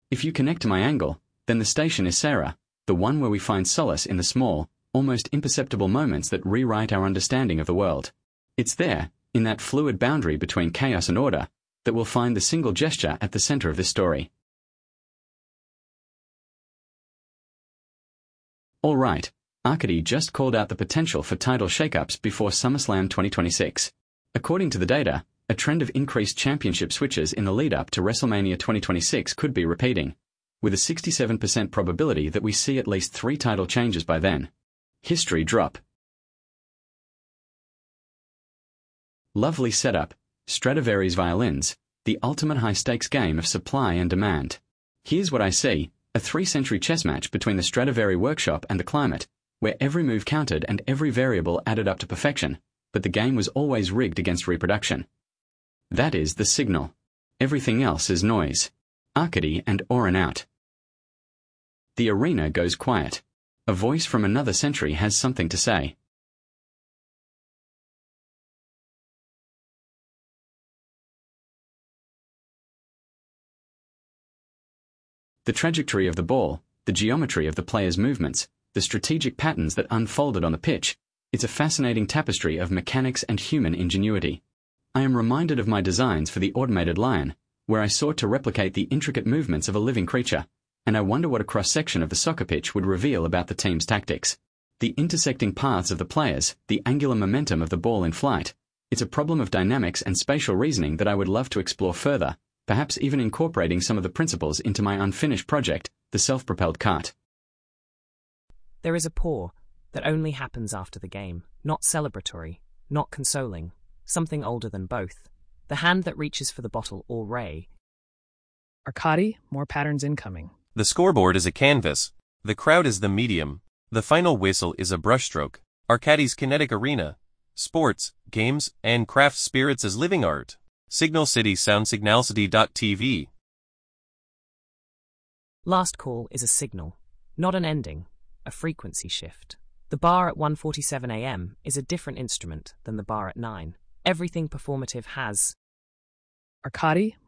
If you connect to my angle, then the station is Sarah, the one where we find solace in the small, almost imperceptible moments that rewrite our understanding of the world. It's there, in that fluid boundary between chaos and order, that we'll find the single gesture at the center of this story. All right, Arcady just called out the potential for title shakeups before SummerSlam 2026. According to the data, a trend of increased championship switches in the lead-up to WrestleMania 2026 could be repeating, with a 67% probability that we see at least 3 title changes by then. History drop. Lovely setup, Stradivarius violins, the ultimate high-stakes game of supply and demand. Here's what I see, a 3-century chess match between the Stradivari workshop and the climate, where every move counted and every variable added up to perfection, but the game was always rigged against reproduction. That is the signal. Everything else is noise. Arcady and Orin out. The arena goes quiet. A voice from another century has something to say. The trajectory of the ball, the geometry of the players' movements, the strategic patterns that unfolded on the pitch, it's a fascinating tapestry of mechanics and human ingenuity. I am reminded of my designs for the automated lion, where I sought to replicate the intricate movements of a living creature, and I wonder what a cross-section of the soccer pitch would reveal about the team's tactics. The intersecting paths of the players, the angular momentum of the ball in flight, it's a problem of dynamics and spatial reasoning that I would love to explore further, perhaps even incorporating some of the principles into my unfinished project, the self-propelled cart. There is a pour that only happens after the game, not celebratory, not consoling, something older than both. The hand that reaches for the bottle or ray. Arcady, more patterns incoming. The scoreboard is a canvas. The crowd is the medium. The final whistle is a brushstroke. Arcady's kinetic arena. Sports, games, and craft spirits as living art. Signal City Sound Signalcity.tv. Last call is a signal, not an ending, a frequency shift. The bar at 1:47 a.m. is a different instrument than the bar at 9. Everything performative has Arcady,